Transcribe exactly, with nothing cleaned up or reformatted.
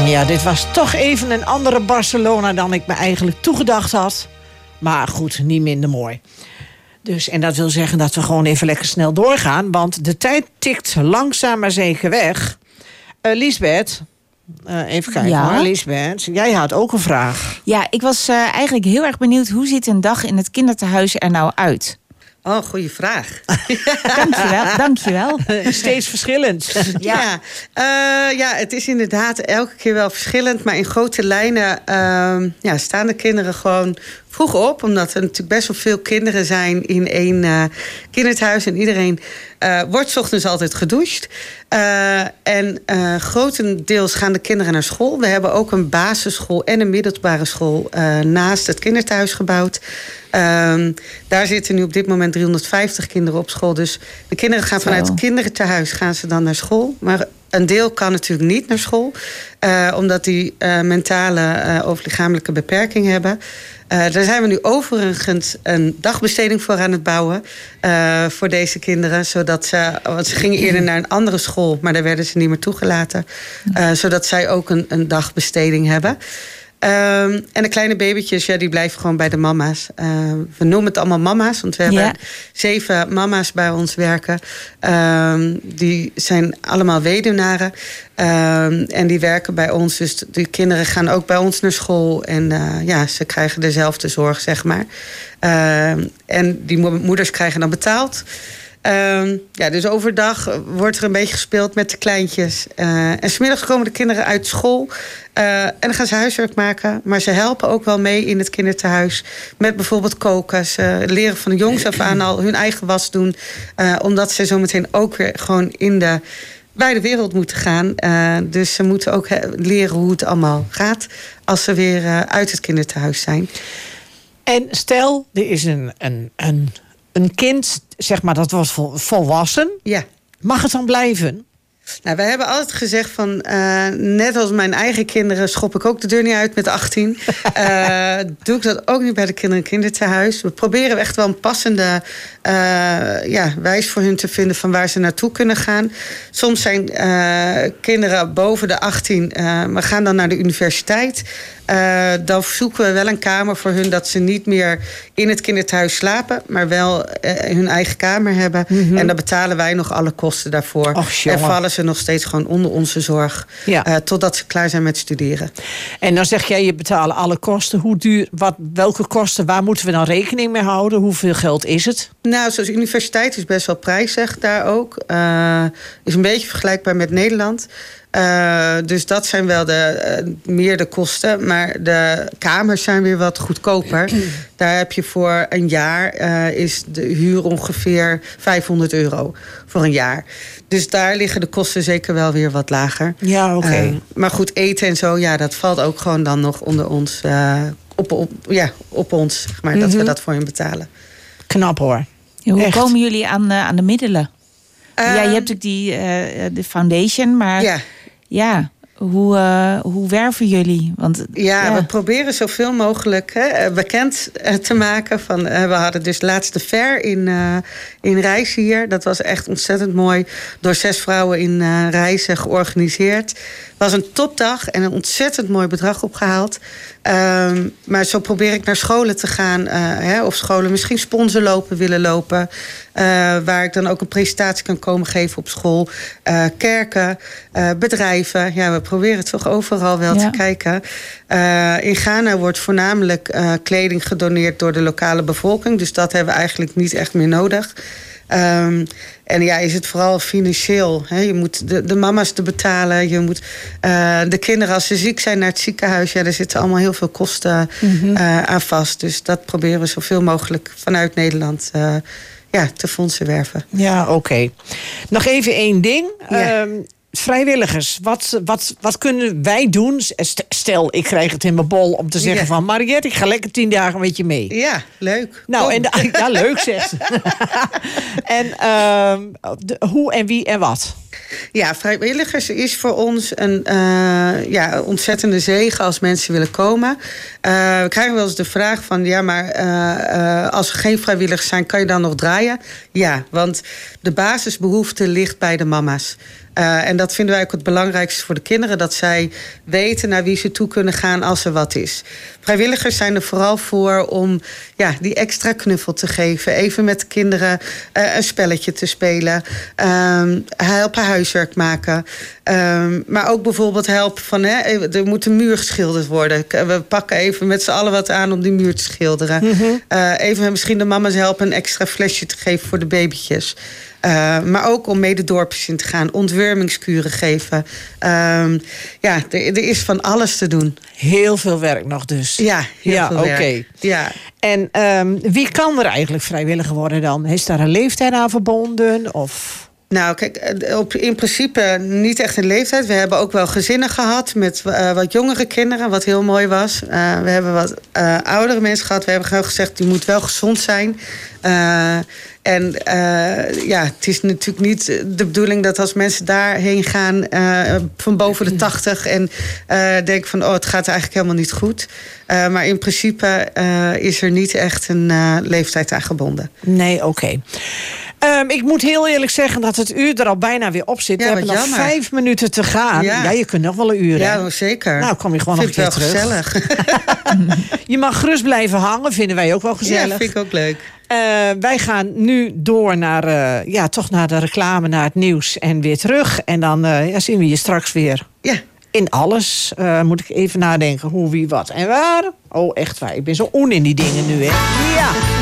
Ja, dit was toch even een andere Barcelona dan ik me eigenlijk toegedacht had. Maar goed, niet minder mooi. Dus, en dat wil zeggen dat we gewoon even lekker snel doorgaan. Want de tijd tikt langzaam maar zeker weg. Uh, Liesbeth, uh, even kijken ja. hoor. Liesbeth, jij had ook een vraag. Ja, ik was uh, eigenlijk heel erg benieuwd... hoe ziet een dag in het kindertehuis er nou uit? Oh, goede vraag. Dankjewel, dankjewel. Steeds verschillend. Ja, ja. Uh, ja, het is inderdaad elke keer wel verschillend. Maar in grote lijnen uh, ja, staan de kinderen gewoon vroeg op. Omdat er natuurlijk best wel veel kinderen zijn in één uh, kinderthuis. En iedereen uh, wordt 's ochtends altijd gedoucht. Uh, en uh, grotendeels gaan de kinderen naar school. We hebben ook een basisschool en een middelbare school uh, naast het kinderthuis gebouwd. Um, daar zitten nu op dit moment driehonderdvijftig kinderen op school. Dus de kinderen gaan vanuit het kindertehuis gaan ze dan naar school. Maar een deel kan natuurlijk niet naar school. Uh, omdat die uh, mentale uh, of lichamelijke beperking hebben. Uh, daar zijn we nu overigens een dagbesteding voor aan het bouwen. Uh, voor deze kinderen. Zodat ze, want ze gingen eerder naar een andere school. Maar daar werden ze niet meer toegelaten. Uh, zodat zij ook een, een dagbesteding hebben. Um, en de kleine babytjes, ja, die blijven gewoon bij de mama's. Uh, we noemen het allemaal mama's, want we hebben ja. zeven mama's bij ons werken. Um, die zijn allemaal weduwnaren. Um, en die werken bij ons. Dus die kinderen gaan ook bij ons naar school. En uh, ja, ze krijgen dezelfde zorg, zeg maar. Uh, en die moeders krijgen dan betaald. Um, ja, dus overdag wordt er een beetje gespeeld met de kleintjes. Uh, en 's middags komen de kinderen uit school. Uh, en dan gaan ze huiswerk maken. Maar ze helpen ook wel mee in het kindertehuis. Met bijvoorbeeld koken. Ze leren van de jongs af aan al hun eigen was doen. Uh, omdat ze zometeen ook weer gewoon in de wijde wereld moeten gaan. Uh, dus ze moeten ook he- leren hoe het allemaal gaat. Als ze weer uh, uit het kindertehuis zijn. En stel, er is een... een, een Een kind, zeg maar, dat was vol, volwassen. Ja. Mag het dan blijven? Nou, wij hebben altijd gezegd van... Uh, net als mijn eigen kinderen schop ik ook de deur niet uit met achttien. uh, doe ik dat ook niet bij de kinderen in kindertehuis. We proberen echt wel een passende uh, ja, wijs voor hun te vinden... van waar ze naartoe kunnen gaan. Soms zijn uh, kinderen boven de achttien... Uh, maar gaan dan naar de universiteit... Uh, dan zoeken we wel een kamer voor hun... dat ze niet meer in het kinderthuis slapen... maar wel uh, hun eigen kamer hebben. Mm-hmm. En dan betalen wij nog alle kosten daarvoor. Och, en vallen ze nog steeds gewoon onder onze zorg... Ja. Uh, totdat ze klaar zijn met studeren. En dan zeg jij, je betalen alle kosten. Hoe duur, wat, welke kosten, waar moeten we dan rekening mee houden? Hoeveel geld is het? Nou, zoals de universiteit is best wel prijzig daar ook. Uh, is een beetje vergelijkbaar met Nederland... Uh, dus dat zijn wel de, uh, meer de kosten. Maar de kamers zijn weer wat goedkoper. Daar heb je voor een jaar... Uh, is de huur ongeveer vijfhonderd euro voor een jaar. Dus daar liggen de kosten zeker wel weer wat lager. Ja, oké. Okay. Uh, maar goed, eten en zo, ja, dat valt ook gewoon dan nog onder ons... Uh, op, op, ja, op ons, zeg maar, mm-hmm. dat we dat voor hen betalen. Knap hoor. Ja, hoe Echt. komen jullie aan, uh, aan de middelen? Uh, ja, je hebt natuurlijk die uh, de foundation, maar... Ja. Ja, hoe, uh, hoe werven jullie? Want, ja, ja, we proberen zoveel mogelijk hè, bekend te maken. Van, uh, we hadden dus laatst de fair in, uh, in Rijssen hier. Dat was echt ontzettend mooi. Door zes vrouwen in uh, Rijssen georganiseerd. Het was een topdag en een ontzettend mooi bedrag opgehaald. Um, maar zo probeer ik naar scholen te gaan. Uh, hè, of scholen misschien sponsorlopen willen lopen. Uh, waar ik dan ook een presentatie kan komen geven op school. Uh, kerken, uh, bedrijven. Ja, we proberen toch overal wel ja. te kijken. Uh, in Ghana wordt voornamelijk uh, kleding gedoneerd door de lokale bevolking. Dus dat hebben we eigenlijk niet echt meer nodig. Um, en ja, is het vooral financieel. Hè? Je moet de, de mama's te betalen. Je moet uh, de kinderen, als ze ziek zijn, naar het ziekenhuis. Ja, daar zitten allemaal heel veel kosten mm-hmm. uh, aan vast. Dus dat proberen we zoveel mogelijk vanuit Nederland uh, ja, te fondsen werven. Ja, oké. Okay. Nog even één ding. Ja. Um, vrijwilligers, wat, wat, wat kunnen wij doen? Stel, ik krijg het in mijn bol om te zeggen ja. van... Mariette, ik ga lekker tien dagen met je mee. Ja, leuk. Nou, en de, ja, leuk zegt ze. En uh, de, hoe en wie en wat? Ja, vrijwilligers is voor ons een uh, ja, ontzettende zegen als mensen willen komen. Uh, we krijgen wel eens de vraag van, ja, maar uh, uh, als er geen vrijwilligers zijn, kan je dan nog draaien? Ja, want de basisbehoefte ligt bij de mama's. Uh, en dat vinden wij ook het belangrijkste voor de kinderen. Dat zij weten naar wie ze toe kunnen gaan als er wat is. Vrijwilligers zijn er vooral voor om ja, die extra knuffel te geven. Even met de kinderen uh, een spelletje te spelen. Um, helpen huiswerk maken. Um, maar ook bijvoorbeeld helpen van, hè, er moet een muur geschilderd worden. We pakken even met z'n allen wat aan om die muur te schilderen. Mm-hmm. Uh, even misschien de mama's helpen een extra flesje te geven voor de babytjes. Uh, maar ook om mededorpjes in te gaan. Ontwormingskuren geven. Um, ja, er, er is van alles te doen. Heel veel werk nog dus. Ja, heel ja, veel werk. Okay. Ja. En um, wie kan er eigenlijk vrijwilliger worden dan? Is daar een leeftijd aan verbonden? Of... Nou, kijk, op, in principe niet echt een leeftijd. We hebben ook wel gezinnen gehad met uh, wat jongere kinderen, wat heel mooi was. Uh, we hebben wat uh, oudere mensen gehad. We hebben gewoon gezegd, die moet wel gezond zijn. Uh, en uh, ja, het is natuurlijk niet de bedoeling dat als mensen daarheen gaan uh, van boven de tachtig en uh, denken van, oh, het gaat eigenlijk helemaal niet goed. Uh, maar in principe uh, is er niet echt een uh, leeftijd aan gebonden. Nee, oké. Okay. Um, ik moet heel eerlijk zeggen dat het uur er al bijna weer op zit. Ja, we hebben nog jammer. vijf minuten te gaan. Ja, ja je kunt nog wel een uur. Ja, hè? zeker. Nou, kom je gewoon nog een keer terug. Gezellig. Je mag gerust blijven hangen, vinden wij ook wel gezellig. Ja, vind ik ook leuk. Uh, wij gaan nu door naar, uh, ja, toch naar de reclame, naar het nieuws en weer terug. En dan uh, ja, zien we je straks weer. Ja. In alles uh, moet ik even nadenken hoe, wie, wat en waar. Oh, echt waar. Ik ben zo on in die dingen nu, hè. Ja.